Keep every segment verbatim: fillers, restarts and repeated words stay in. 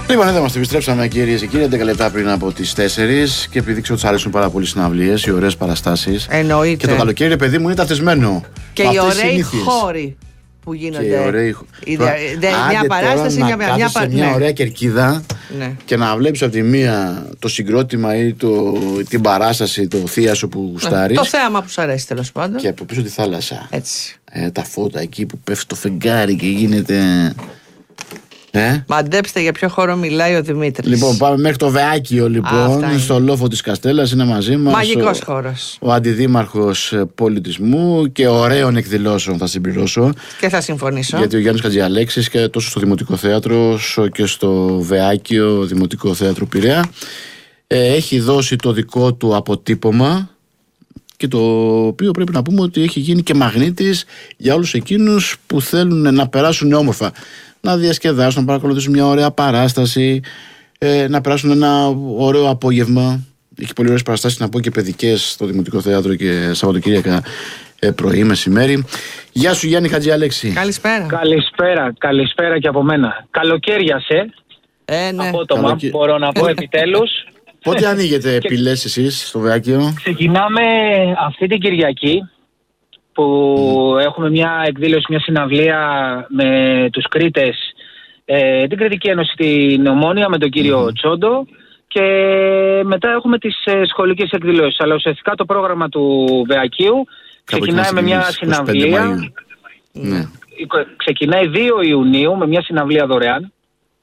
Λοιπόν, εδώ είμαστε, επιστρέψαμε κυρίες και κύριοι, έντεκα λεπτά πριν από τις τέσσερις και επειδή ξέρω ότι σας αρέσουν πάρα πολύ συναυλίες, οι ωραίες παραστάσεις. Εννοείται. Και το καλοκαίρι, παιδί μου, είναι ταυτισμένο. Και οι ωραίοι χώροι που γίνονται. Ωραίοι... Τώρα, μια παράσταση, τώρα μια, να μια, μια, σε μια ναι. ωραία κερκίδα, ναι, και να βλέπεις από τη μία το συγκρότημα ή το, την παράσταση, το θίασο που γουστάρεις. Το θέαμα που σου αρέσει, τέλος πάντων. Και από πίσω τη θάλασσα. Έτσι. Ε, τα φώτα εκεί που πέφτει το φεγγάρι και γίνεται. Ε? Μαντέψτε για ποιο χώρο μιλάει ο Δημήτρης. Λοιπόν, πάμε μέχρι το Βεάκιο, λοιπόν, Α, στο λόφο της Καστέλλας. Είναι μαζί μας μαγικός ο, χώρος. Ο αντιδήμαρχος πολιτισμού και ωραίων εκδηλώσεων, θα συμπληρώσω. Και θα συμφωνήσω. Γιατί ο Γιάννης Χατζιαλέξης και τόσο στο Δημοτικό Θέατρο όσο και στο Βεάκιο Δημοτικό Θέατρο Πειραιά ε, έχει δώσει το δικό του αποτύπωμα, και το οποίο πρέπει να πούμε ότι έχει γίνει και μαγνήτης για όλους εκείνους που θέλουν να περάσουν όμορφα, να διασκεδάσουν, να παρακολουθήσουν μια ωραία παράσταση, ε, να περάσουν ένα ωραίο απόγευμα. Έχει πολύ ωραίες παραστάσεις, να πω, και παιδικές στο Δημοτικό Θέατρο και Σαββατοκύριακα ε, πρωί, μεσημέρι. Γεια σου, Γιάννη Χατζιαλέξη. Καλησπέρα. Καλησπέρα, καλησπέρα και από μένα. Καλοκαίριασε. Ε, ναι. Απότομα, Καλοκαι... μπορώ να πω επιτέλους. Πότε ανοίγετε επιλές εσείς στο Βεάκιο? Ξεκινάμε αυτή την Κυριακή που mm. έχουμε μια εκδήλωση, μια συναυλία με τους Κρήτες, ε, την Κρητική Ένωση στην Ομόνια με τον κύριο mm. Τσόντο, και μετά έχουμε τις ε, σχολικές εκδηλώσεις. Αλλά ουσιαστικά το πρόγραμμα του Βεακίου ξεκινάει με μια συναυλία. Mm. Ξεκινάει δύο Ιουνίου με μια συναυλία δωρεάν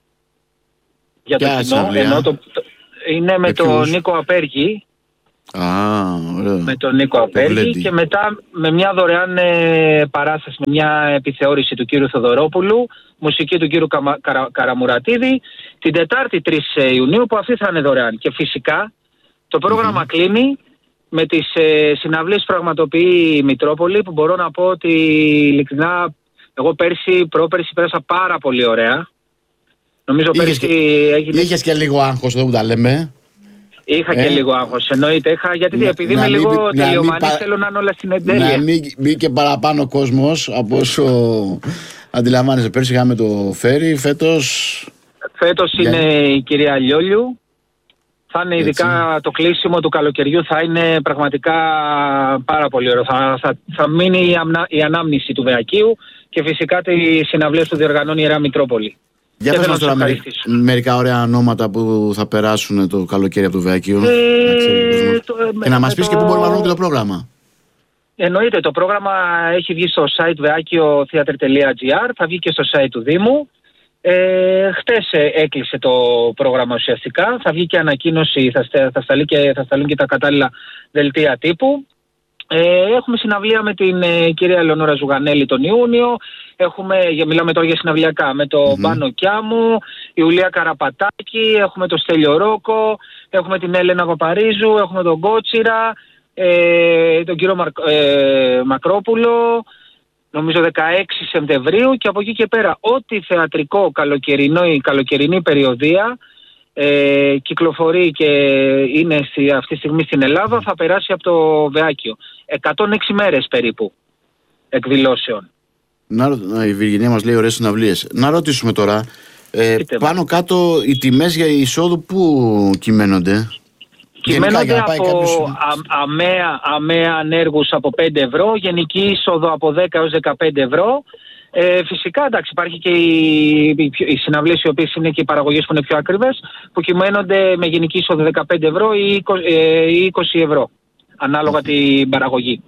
για το κοινό, ενώ το, το, είναι με τον Νίκο Απέργη. Α, ωραία. Με τον Νίκο Απέργη, και μετά με μια δωρεάν ε, παράσταση, με μια επιθεώρηση του κύριου Θοδωρόπουλου, μουσική του κύριου Καμα, Καρα, Καραμουρατίδη, την Τετάρτη τρεις Ιουνίου, που αυτή θα είναι δωρεάν. Και φυσικά το πρόγραμμα mm-hmm. κλείνει με τις ε, συναυλίες που πραγματοποιεί η Μητρόπολη, που μπορώ να πω ότι ειλικρινά εγώ πέρσι, πρόπερσι πέρασα πάρα πολύ ωραία. Νομίζω είχες πέρσι και, έγινε... Είχες και λίγο άγχος εδώ που τα λέμε. Είχα ε? και λίγο άγχος, εννοείται. Είχα, γιατί να, επειδή να είμαι μην, λίγο τελειομανής, πα... θέλω να είναι όλα στην εντέλεια. Να μην μπει παραπάνω κόσμος από όσο αντιλαμβάνεσαι. Πέρσι είχαμε το Φέρι, φέτος... Φέτος για... είναι η κυρία Λιόλιου. Θα είναι ειδικά έτσι. Το κλείσιμο του καλοκαιριού θα είναι πραγματικά πάρα πολύ ωραίο. Θα, θα, θα μείνει η, αμνα, η ανάμνηση του Βεακίου και φυσικά τις συναυλίες που διοργανώνει η Ιερά Μητρόπολη. Για πες μας τώρα μερικά, μερικά ωραία ονόματα που θα περάσουν το καλοκαίρι από το Βεακείο. Ε, το, και να μας πεις το... και πού μπορούμε να βρούμε και το πρόγραμμα. Εννοείται, το πρόγραμμα έχει βγει στο site βεάκιο θέατρ τελεία τζι άρ, θα βγει και στο site του Δήμου. Ε, χτες έκλεισε το πρόγραμμα ουσιαστικά, θα βγει και ανακοίνωση, θα, στε, θα, σταλεί και, θα σταλούν και τα κατάλληλα δελτία τύπου. Ε, έχουμε συναυλία με την ε, κυρία Ελεονόρα Ζουγανέλη τον Ιούνιο. Έχουμε, μιλάμε τώρα για συναυλιακά, με το mm-hmm. Μπάνο Κιάμου, η Ιουλία Καραπατάκη, έχουμε το Στέλιο Ρόκο, έχουμε την Έλενα Παπαρίζου, έχουμε τον Κότσιρα, ε, τον κύριο Μαρ, ε, Μακρόπουλο, νομίζω δεκαέξι Σεπτεμβρίου, και από εκεί και πέρα ό,τι θεατρικό καλοκαιρινό ή καλοκαιρινή περιοδία Ε, κυκλοφορεί και είναι στη, αυτή τη στιγμή στην Ελλάδα, θα περάσει από το Βεάκιο. εκατόν έξι μέρες περίπου εκδηλώσεων. Να, η Βυργινία μας λέει ωραίες συναυλίες. Να ρωτήσουμε τώρα, ε, πάνω κάτω οι τιμές για εισόδου που κυμαίνονται? Κυμαίνονται από κάποιος... α, αμαία, αμαία ανέργους από πέντε ευρώ, γενική είσοδο από δέκα έως δεκαπέντε ευρώ. Ε, φυσικά, εντάξει, υπάρχει και οι, οι, οι συναυλίες οι οποίες είναι και οι παραγωγές που είναι πιο ακριβές, που κυμαίνονται με γενική είσοδο δεκαπέντε ευρώ ή είκοσι ευρώ, ανάλογα την παραγωγή.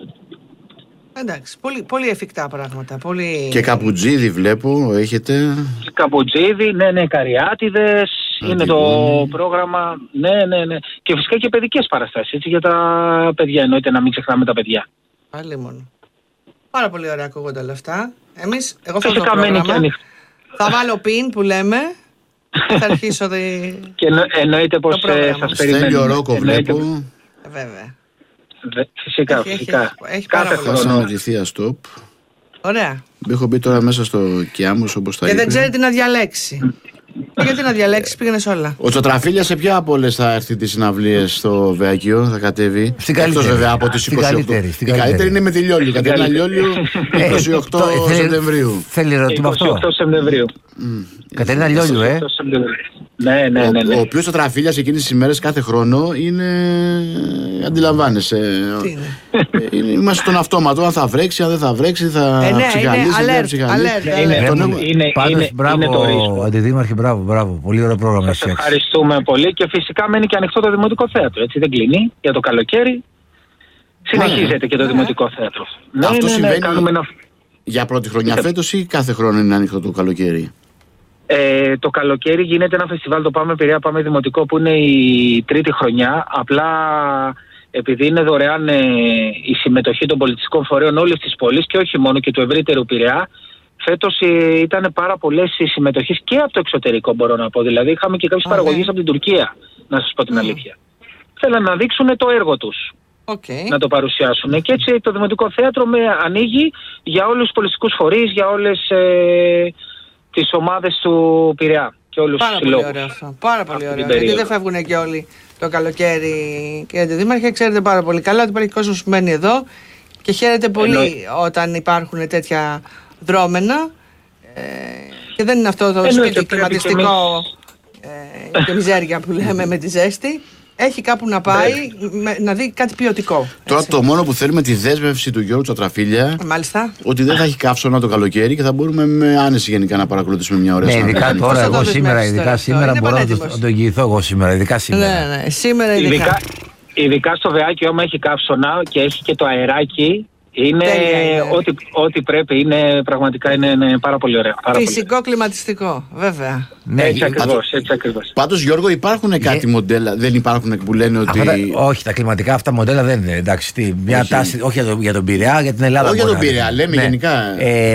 Εντάξει, πολύ, πολύ εφικτά πράγματα. Πολύ... Και καπουτζίδι βλέπω, έχετε. Καπουτζίδι, ναι, ναι, καριάτιδες, είναι το πρόγραμμα, ναι, ναι, ναι. Και φυσικά και παιδικές παραστάσεις, έτσι, για τα παιδιά, εννοείται να μην ξεχνάμε τα παιδιά. Πάλι μόνο. Πάρα πολύ ωραία ακούγονται όλα αυτά. Εμείς, εγώ θα το πρόγραμμα, θα βάλω πιν που λέμε, θα αρχίσω δι... Και εννο, εννοείται πως ε, σας περιμένω. Στέλιο Ρόκο βλέπω. Βέβαια. Δε, φυσικά, έχει, φυσικά. Έχει, έχει κάθε χρόνο. Τη θεία στοπ. Ωραία. Έχω μπει τώρα μέσα στο Κιάμους, όπως τα και είπε. Και δεν ξέρει τι να διαλέξει. Γιατί να διαλέξει, πήγαινε όλα. Ο Τσοτραφίλιας σε ποια από όλες θα έρθει τις συναυλίες στο Βεάκιο, θα κατέβει? Στην καλύτερη. Εκτός βέβαια από τις είκοσι οκτώ. Καλύτερη, στην καλύτερη. καλύτερη είναι με τη Λιόλιου. Κατέβει Λιόλιου είκοσι οκτώ Σεπτεμβρίου. Θέλει ερώτημα αυτό. είκοσι οκτώ Σεπτεμβρίου. Mm. Κατερίνα Λιόλιου, ε. Ναι, ναι, ναι, ναι. Ο, ο οποίος ο Τραφίλιας εκείνες τις ημέρες κάθε χρόνο είναι. Αντιλαμβάνεσαι. Τι είναι. Ε, είμαστε στον αυτόματο. Αν θα βρέξει, αν δεν θα βρέξει, θα ε, ναι, ψυχαλίσει, δεν θα ψυχαλίσει. Πάντως, μπράβο, Αντιδήμαρχε, μπράβο, μπράβο. Πολύ ωραίο πρόγραμμα. Σας ευχαριστούμε πολύ και φυσικά μένει και ανοιχτό το Δημοτικό Θέατρο. Έτσι δεν κλείνει για το καλοκαίρι. Συνεχίζεται ναι. και το ναι. Δημοτικό Θέατρο. Ναι, αυτό ναι, συμβαίνει ναι, κάνουμε ένα... για πρώτη χρονιά φέτος ή κάθε χρόνο είναι ανοιχτό το καλοκαίρι? Ε, το καλοκαίρι γίνεται ένα φεστιβάλ, το Πάμε Πειραιά, Πάμε Δημοτικό, που είναι η τρίτη χρονιά. Απλά επειδή είναι δωρεάν ε, η συμμετοχή των πολιτιστικών φορέων όλης της πόλης και όχι μόνο και του ευρύτερου Πειραιά, φέτος ε, ήταν πάρα πολλές οι συμμετοχές και από το εξωτερικό, μπορώ να πω. Δηλαδή είχαμε και κάποιες okay. παραγωγές από την Τουρκία, να σας πω την mm. αλήθεια. Θέλαν να δείξουν το έργο τους. Okay. Να το παρουσιάσουν. Και έτσι το Δημοτικό Θέατρο με ανοίγει για όλους τους πολιτιστικούς φορείς, για όλες ε, τις ομάδες του Πειραιά και όλους πάρα τους συλλόγους. Πολύ ωραίο αυτό. Πάρα πολύ ωραίο. Γιατί δεν φεύγουν και όλοι το καλοκαίρι, κύριε Αντιδήμαρχε. Ξέρετε πάρα πολύ καλά ότι υπάρχει κόσμος που μένει εδώ και χαίρεται πολύ Εννοεί. όταν υπάρχουν τέτοια δρόμενα. Ε, και δεν είναι αυτό το σπίτι κλιματιστικό και, ε, και μιζέρια που λέμε με τη ζέστη. Έχει κάπου να πάει με, να δει κάτι ποιοτικό. Τώρα το μόνο που θέλουμε τη δέσμευση του Γιώργου Τσατραφίλια. Μάλιστα. Ότι δεν θα έχει καύσωνα το καλοκαίρι και θα μπορούμε με άνεση γενικά να παρακολουθήσουμε μια ωραία συνάντηση. Ναι, ειδικά τώρα, εγώ σήμερα, ειδικά σήμερα μπορώ να το, το εγγυηθώ εγώ σήμερα. Ειδικά σήμερα. Ναι, ναι, σήμερα ειδικά. ειδικά. Ειδικά στο Βεάκιο, άμα έχει καύσωνα και έχει και το αεράκι. Είναι ό,τι, ό,τι πρέπει, είναι, πραγματικά είναι, είναι πάρα πολύ ωραίο. Πάρα Φυσικό πολύ. κλιματιστικό, βέβαια. Ναι, έτσι ακριβώς, έτσι ακριβώς. Πάντως, Γιώργο, υπάρχουν yeah. κάτι μοντέλα, δεν υπάρχουν που λένε ότι. Αυτά, όχι, τα κλιματικά αυτά μοντέλα δεν είναι. Εντάξει, τι, μια όχι. τάση, όχι για, το, για τον Πειραιά, για την Ελλάδα. Όχι για τον Πειραιά, λέμε ναι. γενικά. Ε,